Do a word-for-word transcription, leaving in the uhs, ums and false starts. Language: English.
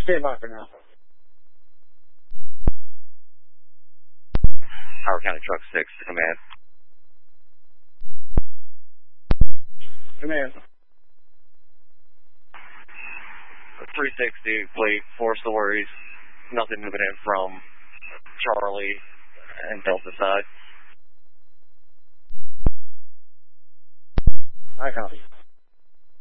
Stand by for now. Howard County Truck six to command. Command. three sixty, fleet, four stories. Nothing moving in from Charlie and Delta side. I copy.